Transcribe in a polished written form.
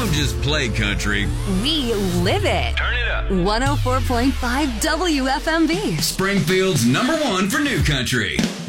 don't just play country. We live it. Turn it up. 104.5 WFMB. Springfield's #1 for new country.